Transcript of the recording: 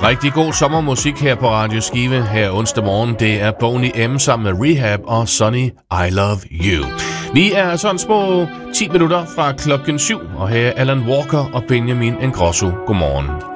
Rigtig god sommermusik her på Radio Skive her onsdag morgen. Det er Boney M sammen med Rehab og Sunny I Love You. Vi er sådan små 10 minutter fra klokken 7, og her er Alan Walker og Benjamin Ingrosso. Godmorgen.